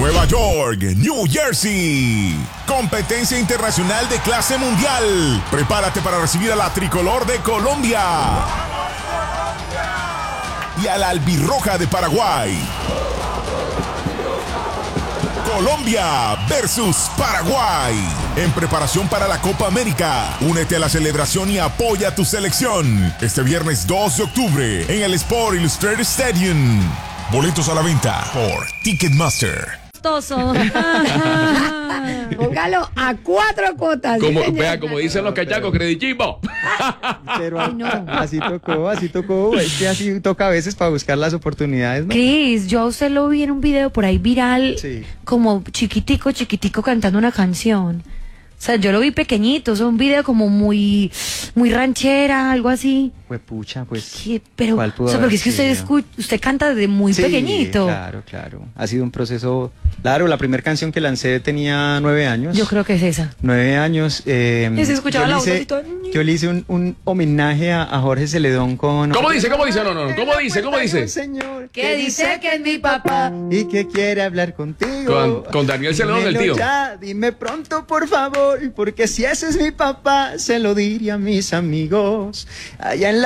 Nueva York, New Jersey. Competencia internacional de clase mundial. Prepárate para recibir a la tricolor de Colombia y a la albirroja de Paraguay. Colombia versus Paraguay. En preparación para la Copa América. Únete a la celebración y apoya a tu selección. Este viernes 2 de octubre en el Sport Illustrated Stadium. Boletos a la venta por Ticketmaster. Póngalo a 4 cuotas. Vea, como dicen los cachacos, credichimbo. Pero así tocó. Es que así toca a veces para buscar las oportunidades, ¿no? Cris, yo a usted lo vi en un video por ahí viral, sí, como chiquitico cantando una canción. O sea, yo lo vi pequeñito, es un video como muy ranchera, algo así. Pues pucha, pues. ¿Qué? Pero, ¿cuál pudo porque haber es que usted canta desde muy pequeñito. Claro. Ha sido un proceso. Claro, la primera canción que lancé tenía 9 años. Yo creo que es esa. 9 años. Se escuchaba la voz y todo. Yo le hice un homenaje a Jorge Celedón con. ¿Cómo dice? No. ¿Cómo dice? Un señor que dice que es mi papá y que quiere hablar contigo. Con Daniel Celedón, el tío. Ya, dime pronto, por favor, porque si ese es mi papá, se lo diría a mis amigos allá en la